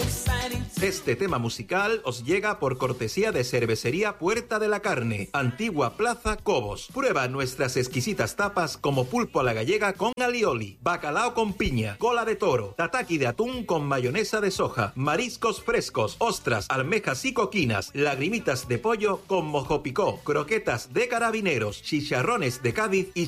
Este tema musical os llega por cortesía de Cervecería Puerta de la Carne, Antigua Plaza Cobos. Prueba nuestras exquisitas tapas como pulpo a la gallega con alioli, bacalao con piña, cola de toro, tataki de atún con mayonesa de soja, mariscos frescos, ostras, almejas y coquinas, lagrimitas de pollo con mojo picó, croquetas de carabineros, chicharrones de Cádiz y